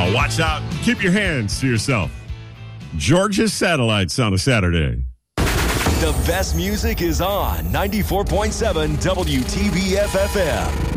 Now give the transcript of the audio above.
Watch out. Keep your hands to yourself. Georgia's Satellites on a Saturday. The best music is on 94.7 WTBF FM.